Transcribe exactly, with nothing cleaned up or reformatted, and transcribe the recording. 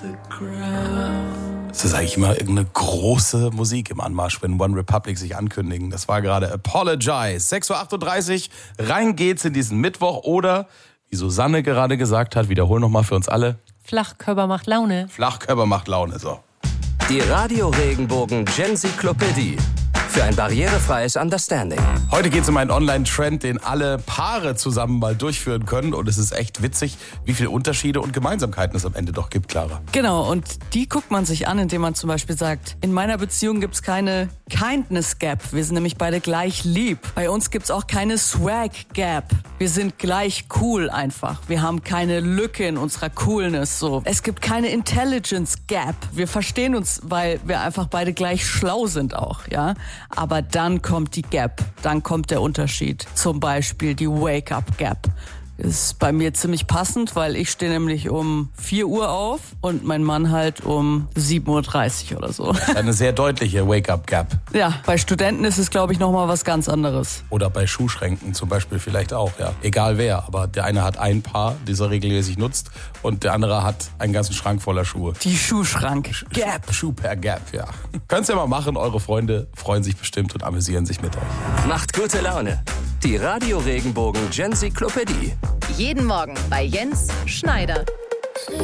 Es ist eigentlich immer irgendeine große Musik im Anmarsch, wenn One Republic sich ankündigen. Das war gerade Apologize. sechs Uhr achtunddreißig, rein geht's in diesen Mittwoch. Oder, wie Susanne gerade gesagt hat, wiederhol nochmal für uns alle. Flachkörper macht Laune. Flachkörper macht Laune, so. Die Radio-Regenbogen Genzyklopädie. Für ein barrierefreies Understanding. Heute geht es um einen Online-Trend, den alle Paare zusammen mal durchführen können. Und es ist echt witzig, wie viele Unterschiede und Gemeinsamkeiten es am Ende doch gibt, Clara. Genau, und die guckt man sich an, indem man zum Beispiel sagt, in meiner Beziehung gibt's keine Kindness Gap. Wir sind nämlich beide gleich lieb. Bei uns gibt's auch keine Swag Gap. Wir sind gleich cool einfach. Wir haben keine Lücke in unserer Coolness. So. Es gibt keine Intelligence Gap. Wir verstehen uns, weil wir einfach beide gleich schlau sind auch, ja. Aber dann kommt die Gap, dann kommt der Unterschied. Zum Beispiel die Wake-up-Gap. Ist bei mir ziemlich passend, weil ich stehe nämlich um vier Uhr auf und mein Mann halt um sieben Uhr dreißig oder so. Eine sehr deutliche Wake-up-Gap. Ja, bei Studenten ist es, glaube ich, nochmal was ganz anderes. Oder bei Schuhschränken zum Beispiel vielleicht auch, ja. Egal wer, aber der eine hat ein Paar, das er regelmäßig nutzt, und der andere hat einen ganzen Schrank voller Schuhe. Die Schuhschrank-Gap. Schuh per Gap, ja. Könnt's ja mal machen, eure Freunde freuen sich bestimmt und amüsieren sich mit euch. Macht gute Laune. Die Radio-Regenbogen Genzyklopädie. Jeden Morgen bei Jens Schneider.